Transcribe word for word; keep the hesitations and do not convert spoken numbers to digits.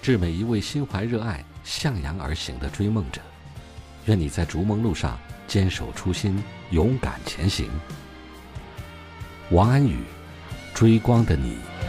致每一位心怀热爱、向阳而行的追梦者。愿你在逐梦路上坚守初心，勇敢前行。王安宇，追光的你。